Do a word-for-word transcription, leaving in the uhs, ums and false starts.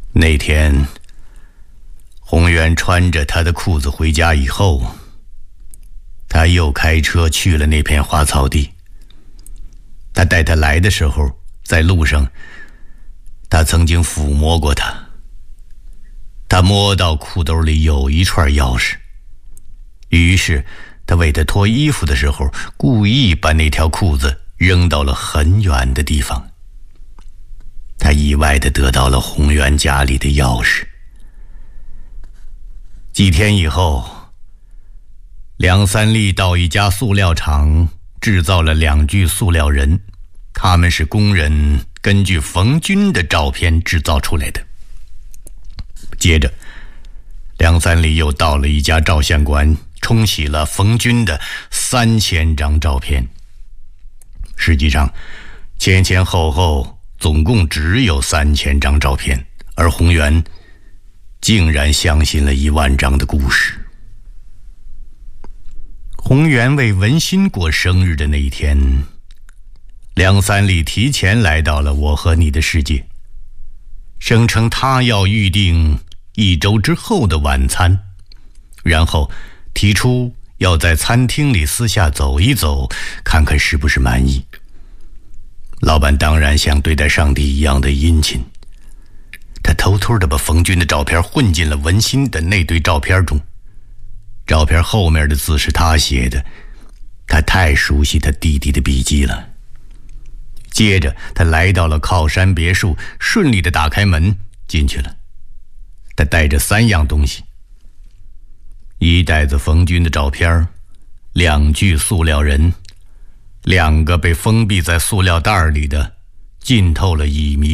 那天宏源穿着他的裤子回家以后，他又开车去了那片花草地。他带他来的时候，在路上他曾经抚摸过他，他摸到裤兜里有一串钥匙，于是他为他脱衣服的时候，故意把那条裤子扔到了很远的地方。他意外地得到了宏源家里的钥匙。几天以后，梁三立到一家塑料厂制造了两具塑料人，他们是工人根据冯军的照片制造出来的。接着梁三立又到了一家照相馆，冲洗了冯军的三千张照片。实际上前前后后总共只有三千张照片，而宏源竟然相信了一万张的故事。宏源为文心过生日的那一天，梁三立提前来到了我和你的世界，声称他要预定一周之后的晚餐，然后提出要在餐厅里私下走一走，看看是不是满意。老板当然像对待上帝一样的殷勤，他偷偷地把冯军的照片混进了文心的那堆照片中。照片后面的字是他写的，他太熟悉他弟弟的笔迹了。接着他来到了靠山别墅，顺利地打开门进去了。他带着三样东西：一袋子冯军的照片，两具塑料人，两个被封闭在塑料袋里的浸透了乙醚